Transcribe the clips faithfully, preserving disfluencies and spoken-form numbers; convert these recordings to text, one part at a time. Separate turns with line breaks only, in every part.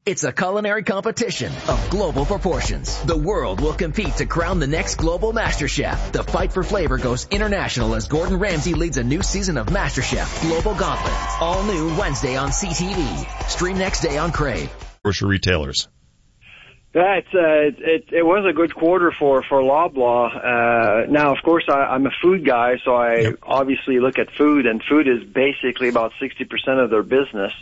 It's a culinary competition of global proportions. The world will compete to crown the next global master chef. The fight for flavor goes international as Gordon Ramsay leads a new season of MasterChef Global Gauntlet. All new Wednesday on C T V. Stream next day on Crave.
Grocery retailers.
Yeah, it's, uh, it, it was a good quarter for, for Loblaw. Uh, now, of course, I, I'm a food guy, so I yep. obviously look at food, and food is basically about sixty percent of their business.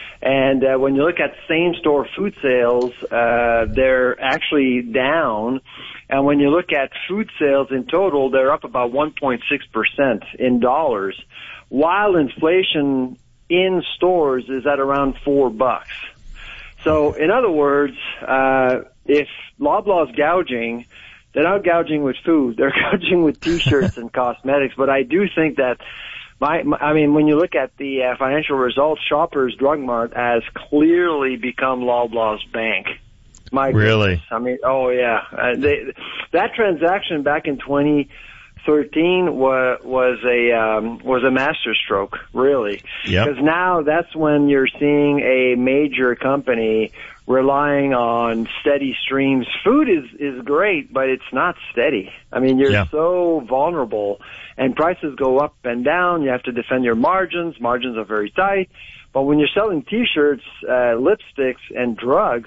And uh, when you look at same-store food sales, uh, they're actually down. And when you look at food sales in total, they're up about one point six percent in dollars, while inflation in stores is at around four bucks. So, in other words, uh, if Loblaw's gouging, they're not gouging with food. They're gouging with T-shirts and cosmetics. But I do think that My, my, I mean, when you look at the uh, financial results, Shoppers Drug Mart has clearly become Loblaw's bank. My
really?
Goodness. I mean, oh yeah, uh, they, that transaction back in twenty thirteen was was a um, was a masterstroke, really.
Yep.
Because now that's when you're seeing a major company relying on steady streams. Food is is great, but it's not steady. I mean, you're yeah. so vulnerable, and prices go up and down. You have to defend your margins. Margins are very tight. But when you're selling T-shirts, uh, lipsticks, and drugs,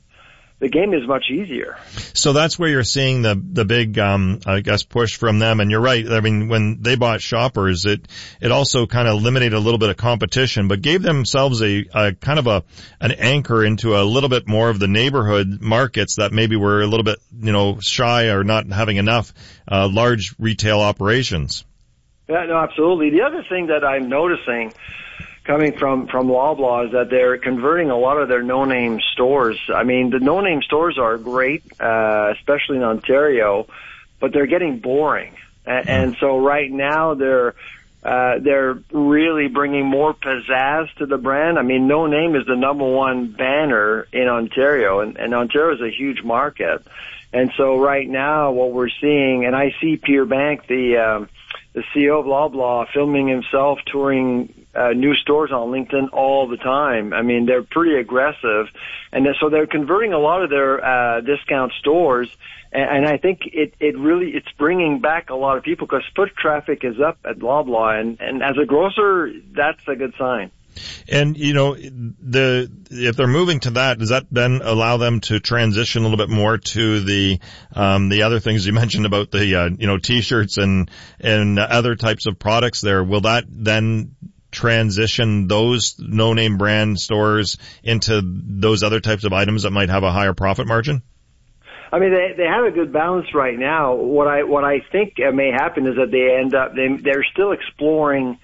the game is much easier.
So that's where you're seeing the the big, um, I guess, push from them. And you're right. I mean, when they bought Shoppers, it it also kind of eliminated a little bit of competition, but gave themselves a, a kind of a an anchor into a little bit more of the neighborhood markets that maybe were a little bit, you know, shy or not having enough uh, large retail operations.
Yeah, no, absolutely. The other thing that I'm noticing coming from, from Loblaw is that they're converting a lot of their no-name stores. I mean, the no-name stores are great, uh, especially in Ontario, but they're getting boring. And, and so right now they're, uh, they're really bringing more pizzazz to the brand. I mean, No Name is the number one banner in Ontario, and, and Ontario is a huge market. And so right now what we're seeing, and I see Pierre Bank, the, um, the C E O of Loblaw, filming himself touring uh, new stores on LinkedIn all the time. I mean, they're pretty aggressive. And so they're converting a lot of their uh, discount stores. And, and I think it, it really, it's bringing back a lot of people because foot traffic is up at Loblaw. And, and as a grocer, that's a good sign.
And, you know, the, if they're moving to that, does that then allow them to transition a little bit more to the, um, the other things you mentioned about the, uh, you know, T-shirts and, and other types of products there? Will that then transition those no-name brand stores into those other types of items that might have a higher profit margin?
I mean, they they have a good balance right now. What I what I think may happen is that they end up they they're still exploring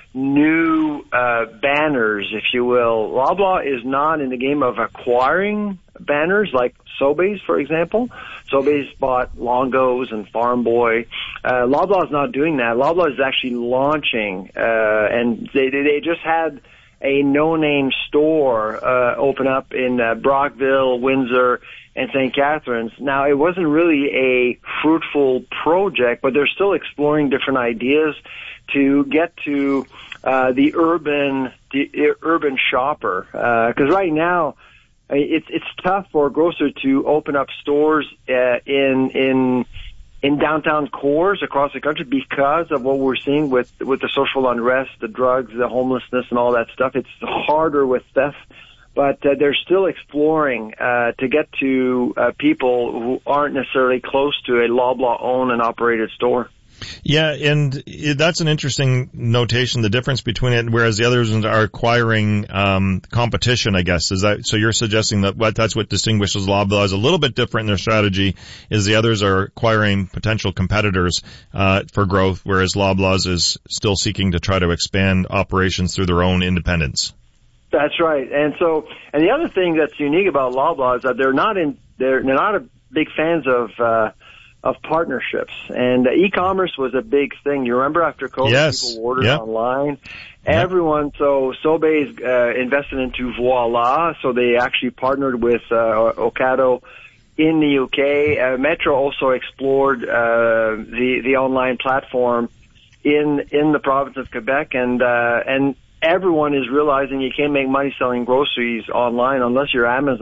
new uh banners, if you will. Loblaw is not in the game of acquiring banners like Sobeys, for example. Sobeys bought Longos and Farm Boy. Uh, Loblaw is not doing that. Loblaw is actually launching, uh, and they they just had a no-name store uh, open up in uh, Brockville, Windsor, and Saint Catharines. Now, it wasn't really a fruitful project, but they're still exploring different ideas to get to uh, the urban the urban shopper. Because uh, right now, it's it's tough for a grocer to open up stores uh, in in in downtown cores across the country because of what we're seeing with with the social unrest, the drugs, the homelessness, and all that stuff. It's harder with theft. But uh, they're still exploring uh, to get to uh, people who aren't necessarily close to a Loblaw-owned and operated store.
Yeah, and that's an interesting notation, the difference between it, whereas the others are acquiring um competition, I guess. Is that so? You're suggesting that what that's what distinguishes Loblaw is a little bit different in their strategy, is the others are acquiring potential competitors uh for growth, whereas Loblaw's is still seeking to try to expand operations through their own independence.
That's right. And so, and the other thing that's unique about Loblaw is that they're not in, they're, they're not a big fans of, uh, of partnerships. And uh, e-commerce was a big thing. You remember after COVID,
yes.
people ordered
yep.
online.
Yep. Everyone,
so Sobeys, uh, invested into Voilà. So they actually partnered with, uh, Ocado in the U K. Uh, Metro also explored, uh, the, the online platform in, in the province of Quebec. And, uh, and, everyone is realizing you can't make money selling groceries online unless you're Amazon.